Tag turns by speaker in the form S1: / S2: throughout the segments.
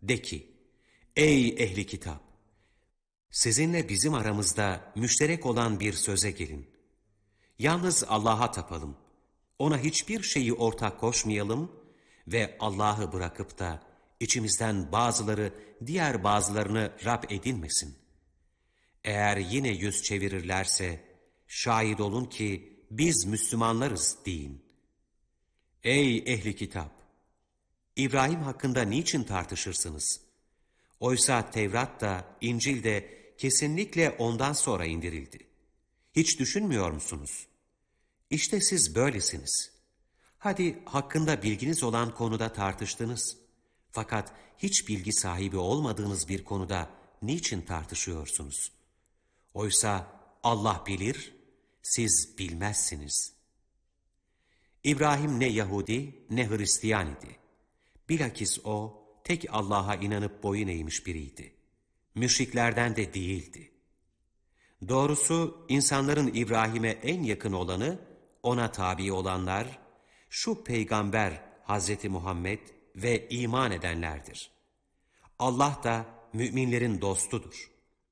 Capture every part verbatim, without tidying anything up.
S1: De ki, ey ehli kitap! Sizinle bizim aramızda müşterek olan bir söze gelin. Yalnız Allah'a tapalım. Ona hiçbir şeyi ortak koşmayalım ve Allah'ı bırakıp da içimizden bazıları diğer bazılarını Rab edinmesin. Eğer yine yüz çevirirlerse şahit olun ki biz Müslümanlarız deyin. Ey ehli kitap! İbrahim hakkında niçin tartışırsınız? Oysa Tevrat da İncil de kesinlikle ondan sonra indirildi. Hiç düşünmüyor musunuz? İşte siz böylesiniz. Hadi hakkında bilginiz olan konuda tartıştınız. Fakat hiç bilgi sahibi olmadığınız bir konuda niçin tartışıyorsunuz? Oysa Allah bilir, siz bilmezsiniz. İbrahim ne Yahudi ne Hristiyan idi. Bilakis o tek Allah'a inanıp boyun eğmiş biriydi. Müşriklerden de değildi. Doğrusu insanların İbrahim'e en yakın olanı, ona tabi olanlar, şu peygamber Hazreti Muhammed ve iman edenlerdir. Allah da müminlerin dostudur.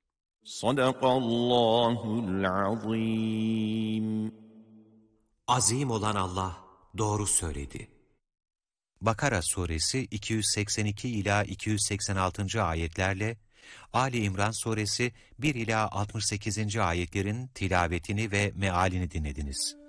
S2: Sadakallahul azim.
S1: Azim olan Allah doğru söyledi. Bakara suresi iki yüz seksen iki ila iki yüz seksen altıncı ayetlerle Ali İmran suresi bir ila altmış sekizinci ayetlerin tilavetini ve mealini dinlediniz.